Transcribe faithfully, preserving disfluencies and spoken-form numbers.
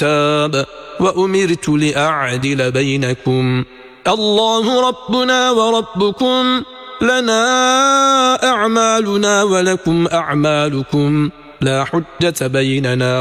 الكتاب وأمرت لأعدل بينكم الله ربنا وربكم لنا أعمالنا ولكم أعمالكم لا حجة بيننا